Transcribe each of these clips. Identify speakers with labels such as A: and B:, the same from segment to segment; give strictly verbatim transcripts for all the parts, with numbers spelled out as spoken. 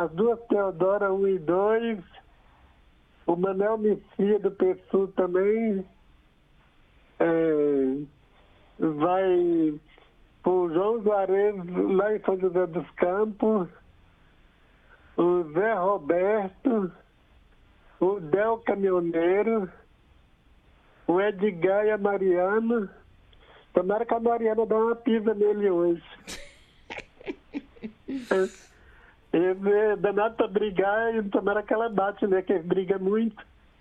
A: as duas Teodora um e dois, o Manel Messia do P SU também, é, vai o João Juarez lá em São José dos Campos, o Zé Roberto, o Del Caminhoneiro, o Edgar e a Mariana. Tomara que a Mariana dá uma pisa nele hoje. Ele é danado pra brigar e tomara que ela bate, né? Que ele briga muito.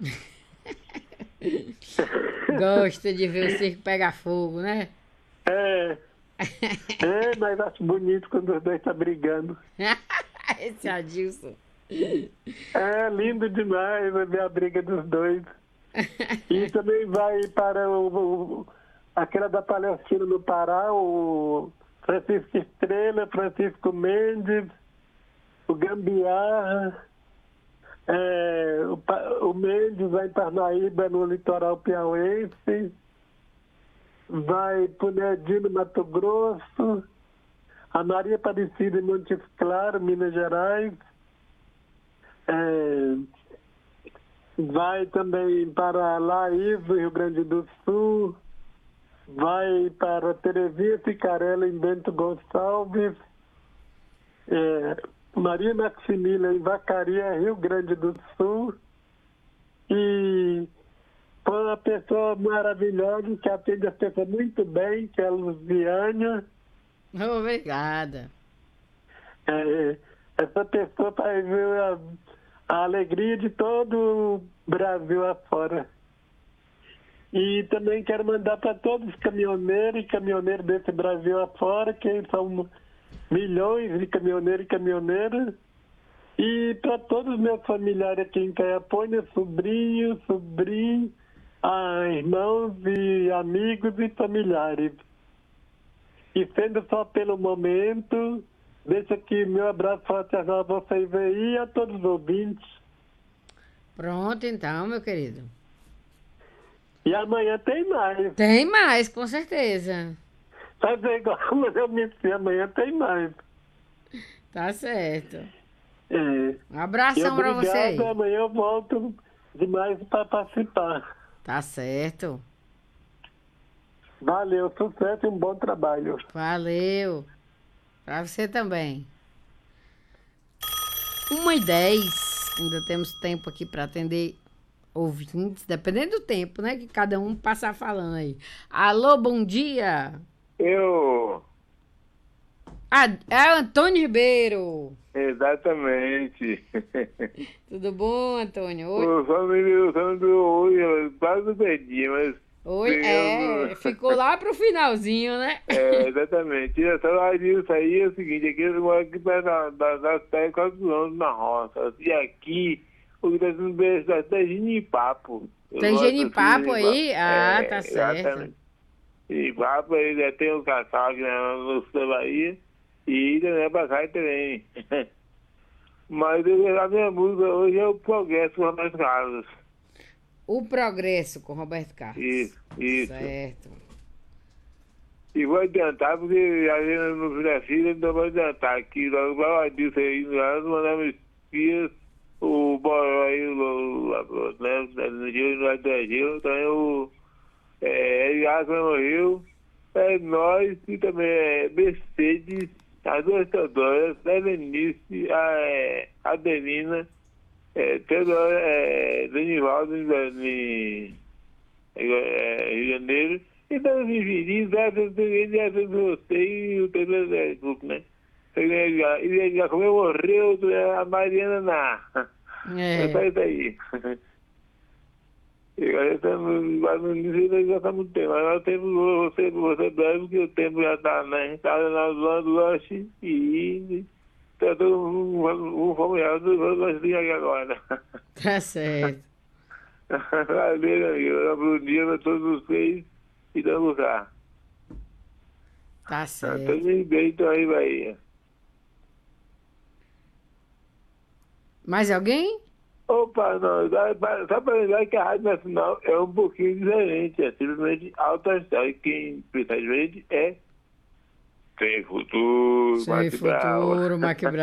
B: Gosta de ver o circo pegar fogo, né?
A: É. É, mas acho bonito quando os dois estão brigando.
B: Esse Adilson.
A: É lindo demais ver a briga dos dois. E também vai para o, o, aquela da Palestina no Pará, o Francisco Estrela, Francisco Mendes, o Gambiarra, é, o, o Mendes vai em Parnaíba, no litoral piauense, vai para o Nedino, Mato Grosso, a Maria Aparecida em Montes Claros, Minas Gerais, é, vai também para Laís, Rio Grande do Sul, vai para Terezinha Ficarella, em Bento Gonçalves, é, Maria Maximília, em Vacaria, Rio Grande do Sul, e foi uma pessoa maravilhosa, que atende as pessoas muito bem, que é a Luziânia.
B: Obrigada.
A: É, essa pessoa faz a, a alegria de todo o Brasil afora. E também quero mandar para todos os caminhoneiros e caminhoneiros desse Brasil afora, que são milhões de caminhoneiros e caminhoneiras, e para todos os meus familiares aqui em Caiapônia, sobrinhos, sobrinhos, ah, irmãos e amigos e familiares. E sendo só pelo momento, deixa aqui meu abraço fraternal a vocês aí e a todos os ouvintes.
B: Pronto, então, meu querido.
A: E amanhã tem mais.
B: Tem mais, com certeza.
A: Fazer igual, mas eu me disse, amanhã tem mais.
B: Tá certo.
A: É.
B: Um abração pra você aí.
A: Obrigado, amanhã eu volto demais para participar.
B: Tá certo.
A: Valeu, sucesso e um bom trabalho.
B: Valeu. Pra você também. Uma e dez. Ainda temos tempo aqui para atender ouvintes, dependendo do tempo, né? Que cada um passar falando aí. Alô, bom dia.
C: Eu...
B: Ah, é o Antônio Ribeiro.
C: Exatamente.
B: Tudo bom, Antônio? Oi.
C: O família hoje, quase perdi, mas...
B: Oi, é, ficou lá pro finalzinho, né?
C: É, exatamente. E essa live disso aí é o seguinte, aqui eu moro aqui perto da, da, das terras quase anos na roça. E aqui, o que está sendo bem é genipapo.
B: Tem genipapo aí? Ah,
C: é,
B: tá certo.
C: Exatamente. Genipapo, aí já tem o cacau aqui no sul da Bahia e também é pra cá também. Mas a minha música hoje é o Progresso do Roberto Carlos.
B: O Progresso com Roberto Carlos.
C: Isso, isso.
B: Certo.
C: E vou adiantar, porque a gente não filha filha, então vou adiantar aqui. Logo vai disso aí, nós mandamos dias, o Boró aí, o Gil, no Brasil, também o Elias morreu, é nós e também é Mercedes, as duas Teodoras, a Lenice, a Adelina, é, Teodora, é, Denivaldo, em Rio de Janeiro, e todos os vizinhos, graças a você e o Pedro Grupo, né? E já como morreu, a Mariana na.
B: É.
C: Só isso aí. E agora estamos quase no início, já está muito tempo. Agora o tempo, você, você breve, porque o tempo já está, né? Está na zona do lanche e está todo um, um familiar do lanche aqui agora.
B: Tá certo.
C: Valeu, amigo. Bom dia para todos vocês e vamos cá.
B: Tá certo.
C: Antônio bem, então aí, Bahia.
B: Mais alguém?
C: Opa, não, só para lembrar que a Rádio Nacional é um pouquinho diferente, é simplesmente alta astral, e quem pensa diferente é sem futuro,
B: Sem futuro, Mac